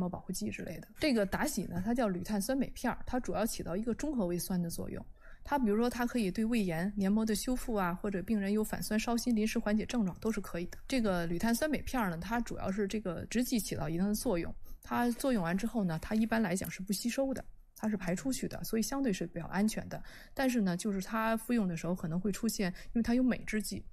膜保护剂之类的。这个达喜呢，它叫铝碳酸镁片，它主要起到一个中和胃酸的作用。它比如说它可以对胃炎、黏膜的修复啊，或者病人有反酸烧心临时缓解症状都是可以的。这个铝碳酸镁片呢，它主要是这个制剂起到一定的作用，它作用完之后呢，它一般来讲是不吸收的，它是排出去的，所以相对是比较安全的。但是呢，就是它服用的时候可能会出现，因为它有镁制剂，